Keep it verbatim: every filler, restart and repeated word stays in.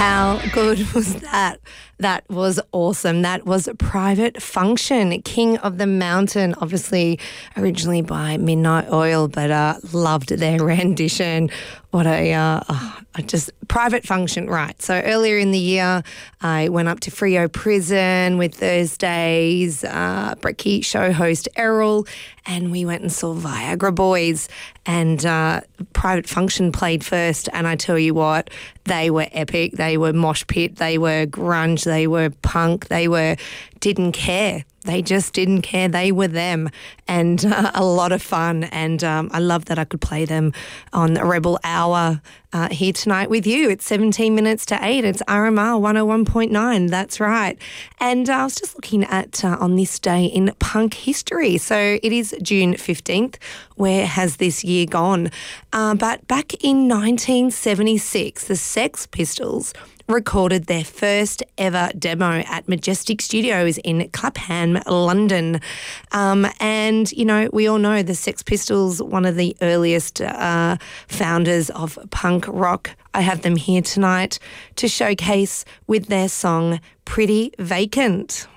How good was that? That was awesome. That was Private Function, King of the Mountain, obviously originally by Midnight Oil, but uh, loved their rendition. What a, uh, oh, I just, Private Function, right. So earlier in the year, I went up to Freo Prison with Thursday's uh, Brekkie show host Errol, and we went and saw Viagra Boys, and uh, Private Function played first, and I tell you what, they were epic. They were mosh pit, they were grunge, they were punk, they were, didn't care. They just didn't care. They were them, and uh, a lot of fun. And um, I love that I could play them on Rebel Hour uh, here tonight with you. It's seventeen minutes to eight. It's R M R one oh one point nine. That's right. And uh, I was just looking at uh, on this day in punk history. So it is June fifteenth. Where has this year gone? Uh, but back in nineteen seventy-six, the Sex Pistols recorded their first ever demo at Majestic Studios in Clapham, London. Um, and, you know, we all know the Sex Pistols, one of the earliest uh, founders of punk rock. I have them here tonight to showcase with their song Pretty Vacant.